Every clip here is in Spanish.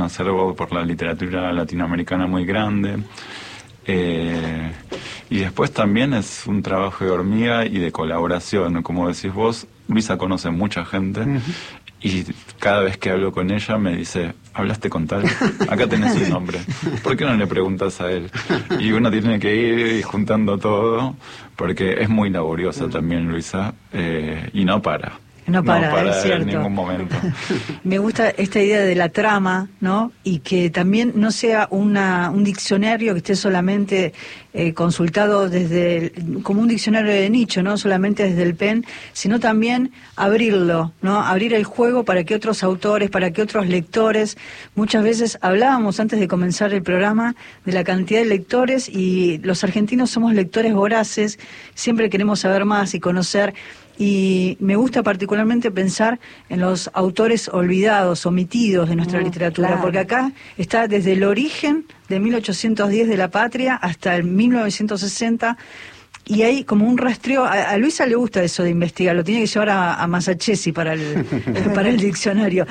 un acervo por la literatura latinoamericana muy grande. Y después también es un trabajo de hormiga y de colaboración. Como decís vos, Luisa conoce mucha gente. Y cada vez que hablo con ella me dice, ¿hablaste con tal? Acá tenés su nombre. ¿Por qué no le preguntas a él? Y uno tiene que ir juntando todo, porque es muy laboriosa también Luisa, y no para. No para, es cierto. En ningún momento. Me gusta esta idea de la trama, ¿no? Y que también no sea un diccionario que esté solamente consultado como un diccionario de nicho, no solamente desde el PEN, sino también abrirlo, ¿no? Abrir el juego para que otros autores, para que otros lectores. Muchas veces hablábamos antes de comenzar el programa de la cantidad de lectores, y los argentinos somos lectores voraces, siempre queremos saber más y conocer. Y me gusta particularmente pensar en los autores olvidados, omitidos de nuestra literatura, claro. Porque acá está desde el origen de 1810 de la patria hasta el 1960, y hay como un rastreo. A Luisa le gusta eso de investigar, lo tiene que llevar a Massachusetts para el diccionario.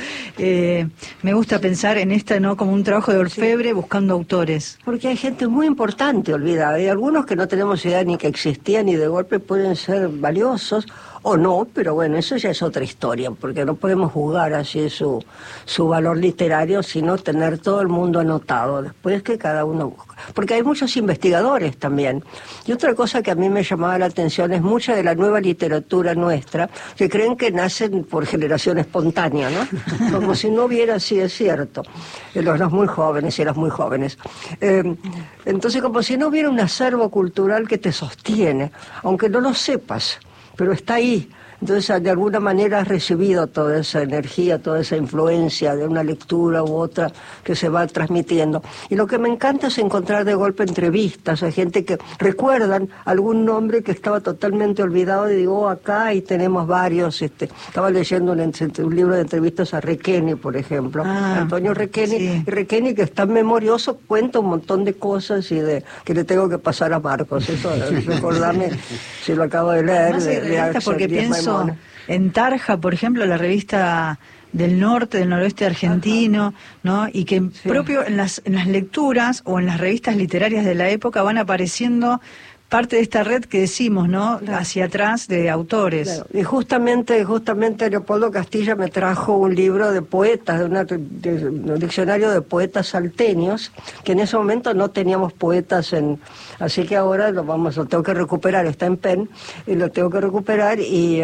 Me gusta pensar en esta, ¿no?, como un trabajo de orfebre buscando autores. Porque hay gente muy importante olvidada, hay algunos que no tenemos idea ni que existían y de golpe pueden ser valiosos o no, pero bueno, eso ya es otra historia, porque no podemos juzgar así su valor literario, sino tener todo el mundo anotado, después que cada uno busca. Porque hay muchos investigadores también. Y otra cosa que a mí me llamaba la atención es mucha de la nueva literatura nuestra, que creen que nacen por generación espontánea, ¿no? Como si no hubiera sido cierto. Los muy jóvenes y las muy jóvenes. Entonces, como si no hubiera un acervo cultural que te sostiene, aunque no lo sepas, pero está ahí. Entonces, de alguna manera has recibido toda esa energía, toda esa influencia de una lectura u otra que se va transmitiendo. Y lo que me encanta es encontrar de golpe entrevistas a gente que recuerdan algún nombre que estaba totalmente olvidado, y digo, acá ahí tenemos varios. Estaba leyendo un libro de entrevistas a Requeni, por ejemplo, Antonio Requeni, sí. Y Requeni, que es tan memorioso, cuenta un montón de cosas que le tengo que pasar a Marcos. Eso, recordarme si lo acabo de leer. Porque pienso en Tarja, por ejemplo, la revista del norte, del noroeste argentino, ¿no? Y que propio en las lecturas o en las revistas literarias de la época van apareciendo parte de esta red que decimos, ¿no? Hacia atrás de autores. Claro. Y justamente Leopoldo Castilla me trajo un libro de poetas, un diccionario de poetas salteños, que en ese momento no teníamos poetas así que ahora lo tengo que recuperar, está en PEN, y lo tengo que recuperar,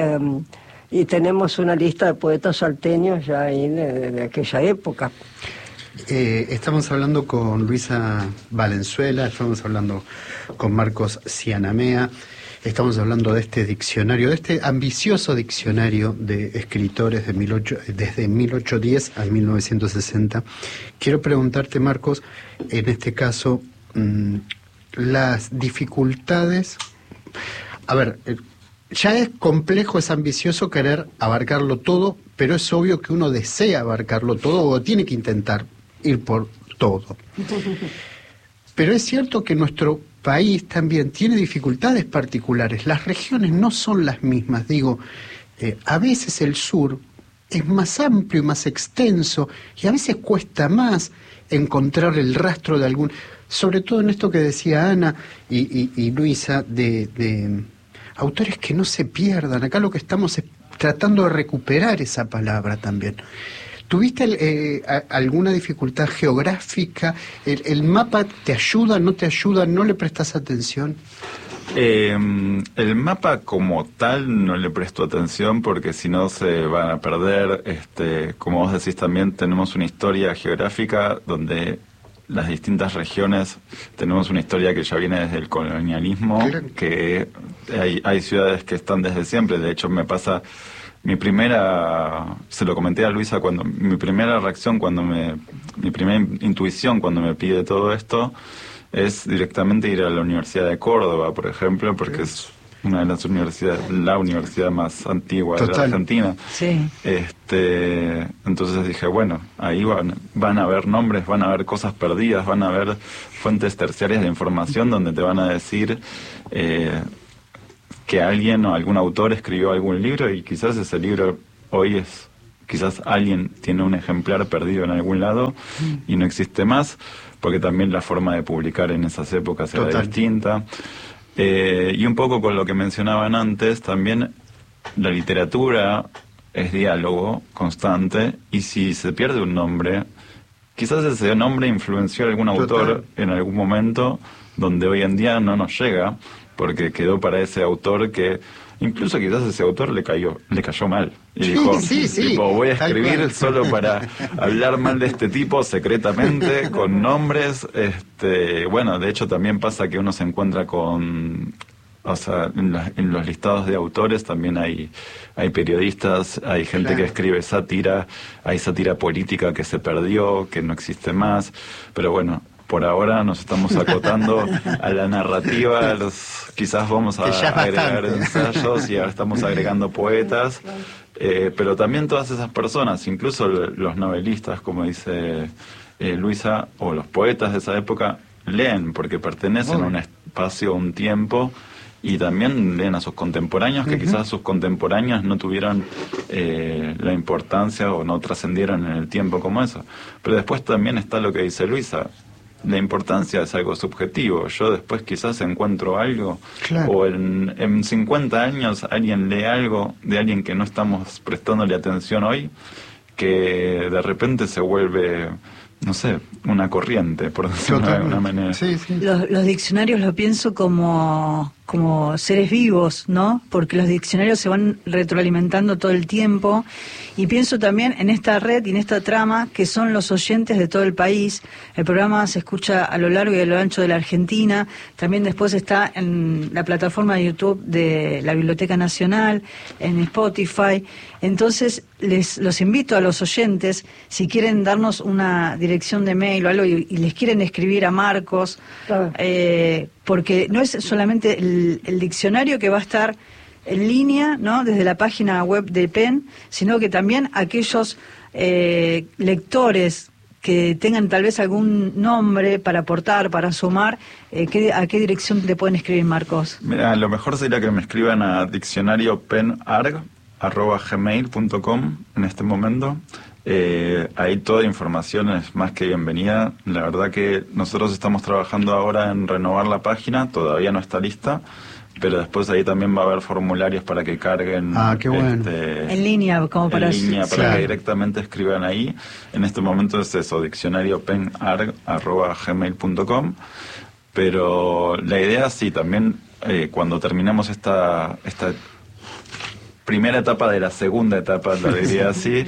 y tenemos una lista de poetas salteños ya ahí de aquella época. Estamos hablando con Luisa Valenzuela, estamos hablando con Marcos Cianamea, estamos hablando de este diccionario, de este ambicioso diccionario de escritores desde 1810 a 1960. Quiero preguntarte, Marcos, en este caso, las dificultades. A ver, ya es complejo, es ambicioso querer abarcarlo todo, pero es obvio que uno desea abarcarlo todo o tiene que intentar ir por todo. Pero es cierto que nuestro país también tiene dificultades particulares. Las regiones no son las mismas. Digo, a veces el sur es más amplio y más extenso, y a veces cuesta más encontrar el rastro de algún... Sobre todo en esto que decía Ana y Luisa, de autores que no se pierdan. Acá lo que estamos es tratando de recuperar esa palabra también. ¿Tuviste alguna dificultad geográfica? ¿El mapa te ayuda, no te ayuda, no le prestas atención? El mapa como tal no le presto atención porque si no se van a perder. Como vos decís, también tenemos una historia geográfica donde las distintas regiones tenemos una historia que ya viene desde el colonialismo, claro. Que hay ciudades que están desde siempre. De hecho, me pasa... se lo comenté a Luisa, mi primera reacción, mi primera intuición cuando me pide todo esto es directamente ir a la Universidad de Córdoba, por ejemplo, porque es una de las universidades, la universidad más antigua de la Argentina. Sí. Entonces dije, bueno, ahí van a haber nombres, van a haber cosas perdidas, van a haber fuentes terciarias de información donde te van a decir que alguien o algún autor escribió algún libro y quizás ese libro hoy es quizás alguien tiene un ejemplar perdido en algún lado y no existe más, porque también la forma de publicar en esas épocas era distinta. Y un poco con lo que mencionaban antes, también la literatura es diálogo constante, y si se pierde un nombre, quizás ese nombre influenció a algún autor en algún momento donde hoy en día no nos llega, porque quedó para ese autor que incluso quizás ese autor le cayó mal y dijo, tipo, voy a escribir solo para hablar mal de este tipo secretamente, con nombres. Bueno, de hecho también pasa que uno se encuentra con, o sea, en los listados de autores también hay periodistas, hay gente que escribe sátira, hay sátira política que se perdió, que no existe más, pero bueno, por ahora nos estamos acotando a la narrativa, quizás vamos a agregar ensayos y ahora estamos agregando poetas, pero también todas esas personas, incluso los novelistas, como dice Luisa, o los poetas de esa época, leen porque pertenecen a un espacio, a un tiempo, y también leen a sus contemporáneos, que quizás sus contemporáneos no tuvieron la importancia o no trascendieron en el tiempo como eso. Pero después también está lo que dice Luisa. La importancia es algo subjetivo. Yo después quizás encuentro algo, o en 50 años alguien lee algo de alguien que no estamos prestándole atención hoy, que de repente se vuelve, no sé, una corriente, por decirlo de alguna manera. Los diccionarios lo pienso como seres vivos, ¿no? Porque los diccionarios se van retroalimentando todo el tiempo, y pienso también en esta red y en esta trama que son los oyentes de todo el país. El programa se escucha a lo largo y a lo ancho de la Argentina, también después está en la plataforma de YouTube de la Biblioteca Nacional, en Spotify. Entonces los invito a los oyentes, si quieren darnos una dirección de mail o algo y les quieren escribir a Marcos, porque no es solamente el diccionario que va a estar en línea, ¿no?, desde la página web de PEN, sino que también aquellos lectores que tengan tal vez algún nombre para aportar, para sumar, ¿a qué dirección le pueden escribir, Marcos? Mira, lo mejor sería que me escriban a diccionariopenarg@gmail.com en este momento. Ahí toda información es más que bienvenida. La verdad que nosotros estamos trabajando ahora en renovar la página, todavía no está lista, pero después ahí también va a haber formularios para que carguen qué bueno. En línea, como para que directamente escriban ahí. En este momento es eso, diccionariopenarg@gmail.com, pero la idea sí, también cuando terminemos esta primera etapa de la segunda etapa, lo diría así,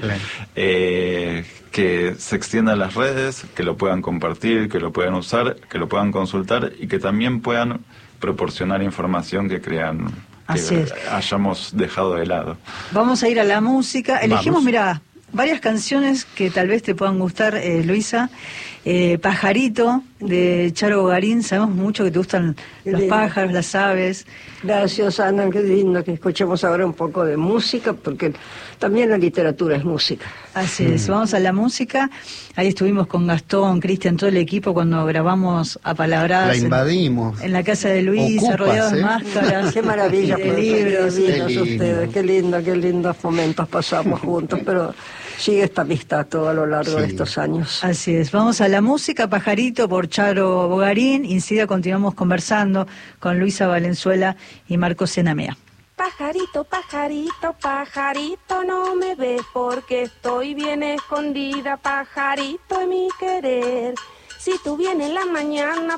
que se extienda a las redes, que lo puedan compartir, que lo puedan usar, que lo puedan consultar, y que también puedan proporcionar información que crean que hayamos dejado de lado. Vamos a ir a la música. Elegimos, mirá, varias canciones que tal vez te puedan gustar, Luisa. Pajarito, de Charo Bogarín. Sabemos mucho que te gustan los pájaros, las aves. Gracias, Ana, qué lindo que escuchemos ahora un poco de música, porque también la literatura es música. Así es, vamos a la música. Ahí estuvimos con Gastón, Cristian, todo el equipo cuando grabamos Apalabradas. La invadimos. En la casa de Luisa, rodeados de máscaras. Qué maravilla, de libros. Ustedes, qué lindos momentos pasamos juntos, pero sigue esta amistad todo a lo largo de estos años. Así es, vamos a la música, Pajarito por Charo Bogarín, y enseguida continuamos conversando con Luisa Valenzuela y Marcos Cianamea. Pajarito, pajarito, pajarito, no me ves porque estoy bien escondida, pajarito de mi querer. Si tú vienes en la mañana